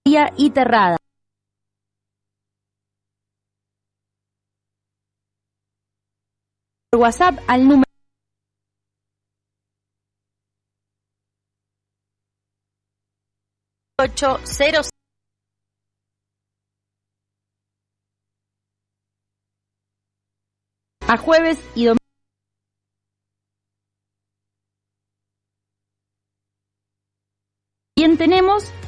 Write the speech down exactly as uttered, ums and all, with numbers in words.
y Terrada. Por WhatsApp al número ocho cero a jueves y domingo. Bien, tenemos